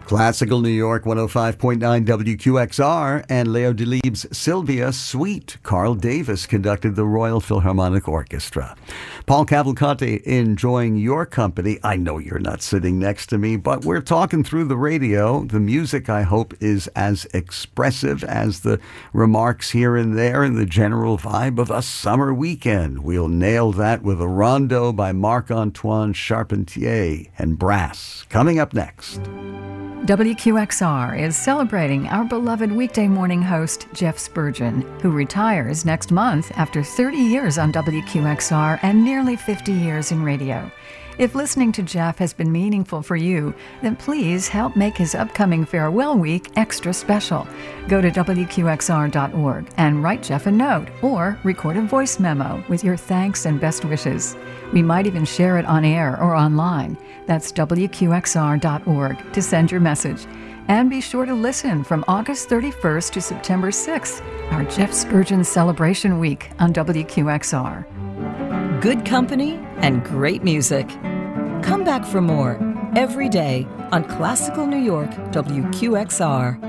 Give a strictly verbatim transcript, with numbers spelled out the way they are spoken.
Classical New York one oh five point nine W Q X R and Leo Delibes' Sylvia Sweet. Carl Davis conducted the Royal Philharmonic Orchestra. Paul Cavalcante enjoying your company. I know you're not sitting next to me, but we're talking through the radio. The music, I hope, is as expressive as the remarks here and there and the general vibe of a summer weekend. We'll nail that with a rondo by Marc-Antoine Charpentier and brass. Coming up next. W Q X R is celebrating our beloved weekday morning host, Jeff Spurgeon, who retires next month after thirty years on W Q X R and nearly fifty years in radio. If listening to Jeff has been meaningful for you, then please help make his upcoming farewell week extra special. Go to W Q X R dot org and write Jeff a note or record a voice memo with your thanks and best wishes. We might even share it on air or online. That's W Q X R dot org to send your message. And be sure to listen from August thirty-first to September sixth, our Jeff Spurgeon Celebration Week on W Q X R. Good company and great music. Come back for more every day on Classical New York W Q X R.